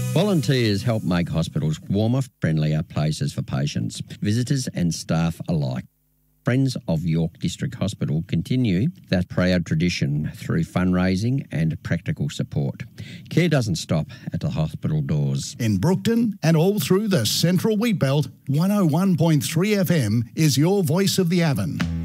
Volunteers help make hospitals warmer, friendlier places for patients, visitors and staff alike. Friends of York District Hospital continue that proud tradition through fundraising and practical support. Care doesn't stop at the hospital doors. In Brookton and all through the Central Wheatbelt, 101.3 FM is your voice of the Avon.